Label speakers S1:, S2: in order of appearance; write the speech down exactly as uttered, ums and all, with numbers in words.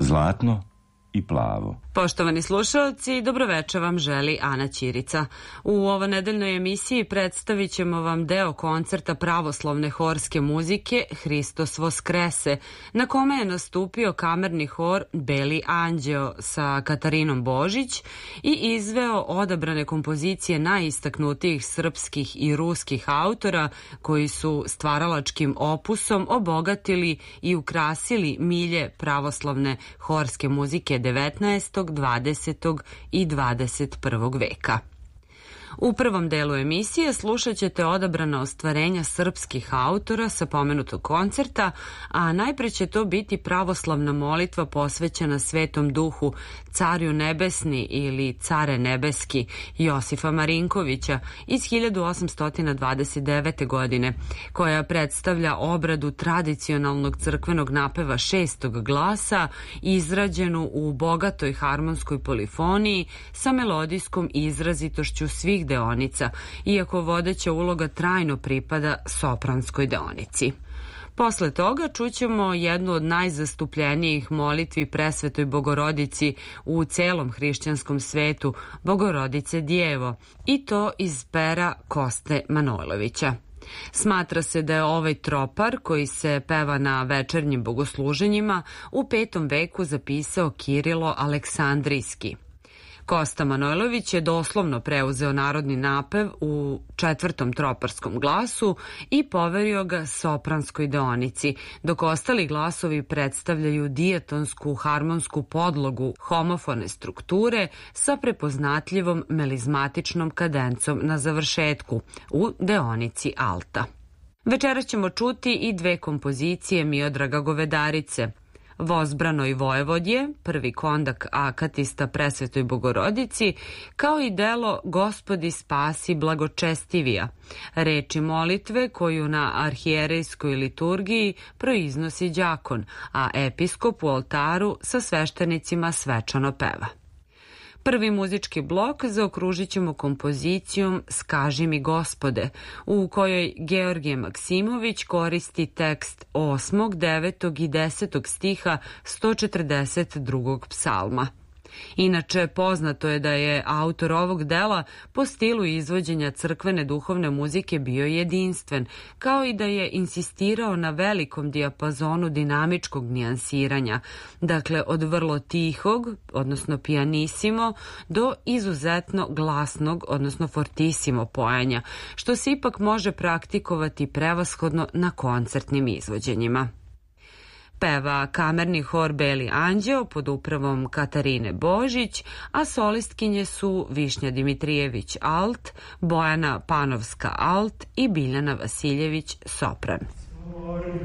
S1: zlatno i plavo.
S2: Poštovani slušalci, dobroveče vam želi Ana Ćirica. U ovanedeljnoj emisiji predstavit ćemo vam deo koncerta pravoslavne horske muzike Hristos Voskrese, na kome je nastupio kamerni hor Beli anđeo sa Katarinom Božić i izveo odabrane kompozicije najistaknutijih srpskih i ruskih autora koji su stvaralačkim opusom obogatili i ukrasili milje pravoslavne horske muzike devetnaestog, dvadesetog i dvadeset prvog veka. U prvom delu emisije slušat ćete odabrana ostvarenja srpskih autora sa pomenutog koncerta, a najpre će to biti pravoslavna molitva posvećena Svetom Duhu, Carju nebesni ili Care nebeski Josifa Marinkovića iz hiljadu osamsto dvadeset devete. godine, koja predstavlja obradu tradicionalnog crkvenog napeva šestog glasa, izrađenu u bogatoj harmonskoj polifoniji sa melodijskom izrazitošću svih deonica, iako vodeća uloga trajno pripada sopranskoj deonici. Posle toga čućemo jednu od najzastupljenijih molitvi Presvetoj Bogorodici u celom hrišćanskom svetu, Bogorodice Djevo, i to iz pera Koste Manojlovića. Smatra se da je ovaj tropar, koji se peva na večernjim bogosluženjima, u petom veku zapisao Kirilo Aleksandrijski. Kosta Manojlović je doslovno preuzeo narodni napev u četvrtom troparskom glasu i poverio ga sopranskoj deonici, dok ostali glasovi predstavljaju diatonsku harmonsku podlogu homofone strukture sa prepoznatljivom melizmatičnom kadencom na završetku u deonici alta. Večeras ćemo čuti i dve kompozicije Miodraga Govedarice, Vozbrano i Vojevodje, prvi kondak akatista Presvetoj Bogorodici, kao i delo Gospodi spasi blagočestivija, reči molitve koju na arhijerejskoj liturgiji proiznosi đakon, a episkop u oltaru sa sveštenicima svečano peva. Prvi muzički blok zaokružit ćemo kompozicijom Skaži mi Gospode, u kojoj Georgije Maksimović koristi tekst osmog, devetog i desetog stiha sto četrdeset drugog psalma. Inače, poznato je da je autor ovog dela po stilu izvođenja crkvene duhovne muzike bio jedinstven, kao i da je insistirao na velikom dijapazonu dinamičkog nijansiranja, dakle od vrlo tihog, odnosno pianissimo, do izuzetno glasnog, odnosno fortissimo pojanja, što se ipak može praktikovati prevashodno na koncertnim izvođenjima. Peva kamerni hor Beli anđeo pod upravom Katarine Božić, a solistkinje su Višnja Dimitrijević alt, Bojana Panovska alt i Biljana Vasiljević sopran.